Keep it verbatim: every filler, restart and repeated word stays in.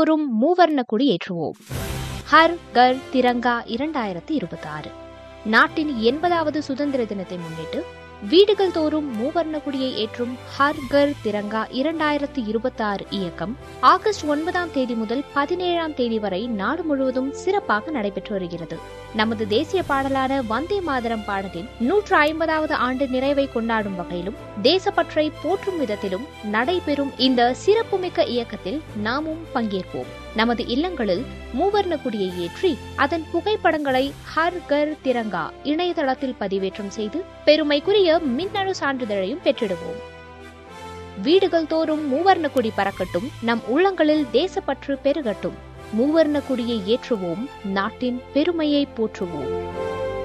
தோறும் மூவர்ண கொடி ஏற்றுவோம். ஹர் கர் திரங்கா இரண்டாயிரத்தி இருபத்தி ஆறு நாட்டின் எண்பதாவது சுதந்திர தினத்தை முன்னிட்டு வீடுகள் தோறும் மூவர்ண கொடியை ஏற்றும் ஹர் கர் திரங்கா இரண்டாயிரத்தி இருபத்தி ஆறு இயக்கம் ஆகஸ்ட் ஒன்பதாம் தேதி முதல் பதினேழாம் தேதி வரை நாடு முழுவதும் சிறப்பாக நடைபெற்று வருகிறது. நமது தேசிய பாடலான வந்தே மாதரம் பாடலின் நூற்று ஐம்பதாவது ஆண்டு நிறைவை கொண்டாடும் வகையிலும் தேசப்பற்றை போற்றும் விதத்திலும் நடைபெறும் இந்த சிறப்புமிக்க இயக்கத்தில் நாமும் பங்கேற்போம். நமது இல்லங்களில் மூவர்ண கொடியை ஏற்றி அதன் புகைப்படங்களை ஹர் கர் திரங்கா இணையதளத்தில் பதிவேற்றம் செய்து பெருமைக்குரிய மின்னணு சான்றிதழையும் பெற்றிடுவோம். வீடுகள் தோறும் மூவர்ண கொடி பறக்கட்டும், நம் உள்ளங்களில் தேசப்பற்று பெருகட்டும். மூவர்ண கொடியை ஏற்றுவோம், நாட்டின் பெருமையை போற்றுவோம்.